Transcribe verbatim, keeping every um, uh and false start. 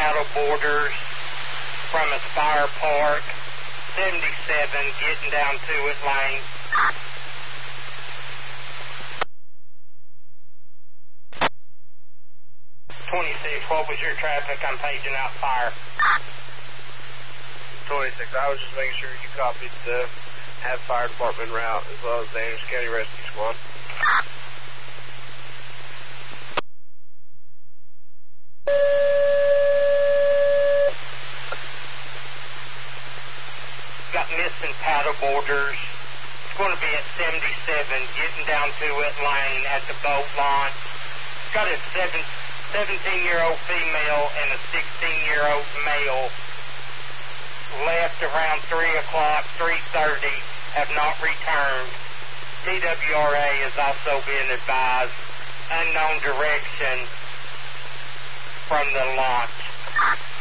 paddle boarders from Aspire Park, seventy-seven, getting down to it lane. twenty-six, what was your traffic? I'm paging out fire. twenty-six, I was just making sure you copied the have fire department route as well as the Anderson County Rescue Squad. Got missing paddle boarders. It's going to be at seventy-seven, getting down to it lane at the boat launch. Got a seven, seventeen-year-old female and a sixteen-year-old male left around three o'clock, three thirty, have not returned. T W R A is also being advised, unknown direction from the launch.